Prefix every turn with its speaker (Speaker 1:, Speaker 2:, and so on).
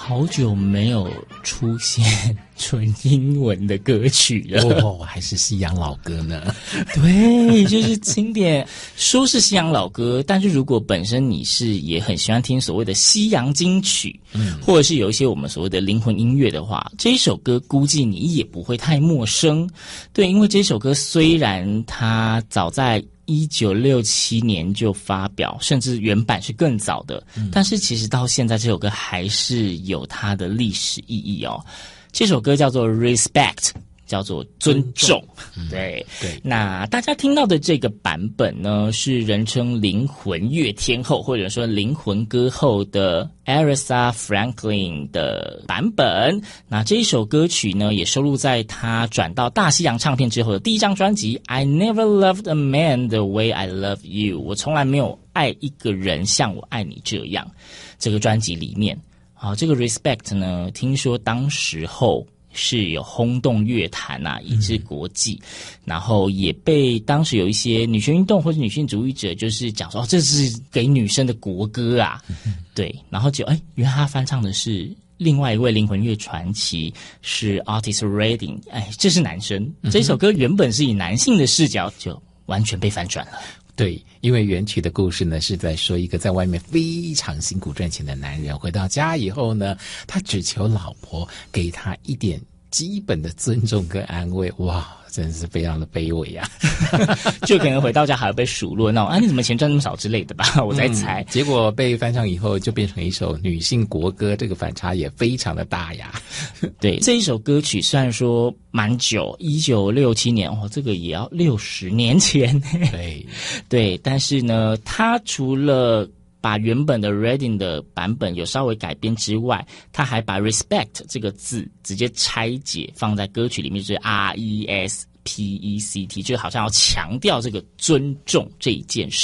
Speaker 1: 好久没有出现纯英文的歌曲了
Speaker 2: 哦，还是西洋老歌呢。
Speaker 1: 对，就是经典，说是西洋老歌，但是如果本身你是也很喜欢听所谓的西洋金曲，或者是有一些我们所谓的灵魂音乐的话，这一首歌估计你也不会太陌生。对，因为这首歌虽然它早在1967年就发表，甚至原版是更早的，但是其实到现在这首歌还是有它的历史意义哦。这首歌叫做 Respect， 叫做尊重。对，那大家听到的这个版本呢，是人称灵魂乐天后或者说灵魂歌后的 Aretha Franklin 的版本。那这一首歌曲呢，也收录在她转到大西洋唱片之后的第一张专辑 I Never Loved a Man the Way I Love You， 我从来没有爱一个人像我爱你这样，这个专辑里面。好，这个 Respect 呢，听说当时候是有轰动乐坛啊，以至国际，然后也被当时有一些女权运动或者女性主义者就是讲说，这是给女生的国歌啊，对，然后就原来他翻唱的是另外一位灵魂乐传奇，是 Otis Redding， 这是男生，这首歌原本是以男性的视角，就完全被翻转了。
Speaker 2: 对，因为原曲的故事呢，是在说一个在外面非常辛苦赚钱的男人，回到家以后呢，他只求老婆给他一点基本的尊重跟安慰。哇，真是非常的卑微啊。
Speaker 1: 就可能回到家还要被数落那种你怎么钱赚那么少之类的吧，我在猜。
Speaker 2: 结果被翻唱以后就变成一首女性国歌，这个反差也非常的大呀。
Speaker 1: 对，这一首歌曲虽然说蛮久，1967年这个也要60年前。对，但是呢，它除了把原本的 Redding 的版本有稍微改编之外，他还把 respect 这个字直接拆解放在歌曲里面，就是 RESPECT， 就好像要强调这个尊重这一件事。